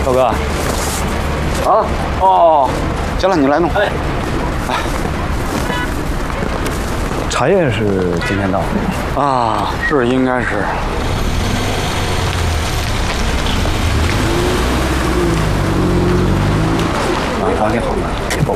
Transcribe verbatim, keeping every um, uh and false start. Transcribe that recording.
小哥。 啊，哦，行了，你来弄。哎，哎， 茶叶是今天到。 啊，是应该是。